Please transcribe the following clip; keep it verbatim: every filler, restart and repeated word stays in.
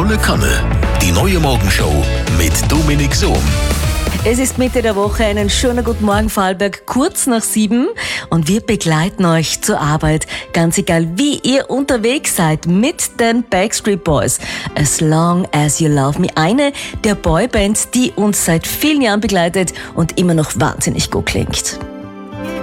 Volle Kanne. Die neue Morgenshow mit Dominik Sohm. Es ist Mitte der Woche, einen schönen guten Morgen Vorarlberg, kurz nach sieben, und wir begleiten euch zur Arbeit, ganz egal wie ihr unterwegs seid, mit den Backstreet Boys. As Long As You Love Me, eine der Boybands, die uns seit vielen Jahren begleitet und immer noch wahnsinnig gut klingt.